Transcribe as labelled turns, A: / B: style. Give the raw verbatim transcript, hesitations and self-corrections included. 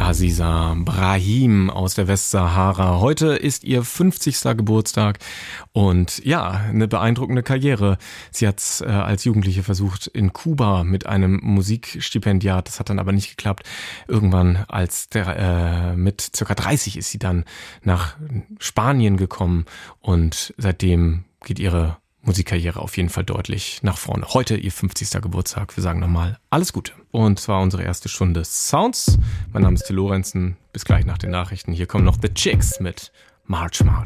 A: Aziza Brahim aus der Westsahara. Heute ist ihr fünfzigster Geburtstag und ja, eine beeindruckende Karriere. Sie hat äh, als Jugendliche versucht in Kuba mit einem Musikstipendiat, das hat dann aber nicht geklappt. Irgendwann als der, äh, mit circa dreißig ist sie dann nach Spanien gekommen und seitdem geht ihre Musikkarriere auf jeden Fall deutlich nach vorne. Heute ihr fünfzigster Geburtstag. Wir sagen nochmal alles Gute. Und zwar unsere erste Stunde Sounds. Mein Name ist Till Lorenzen. Bis gleich nach den Nachrichten. Hier kommen noch The Chicks mit March March.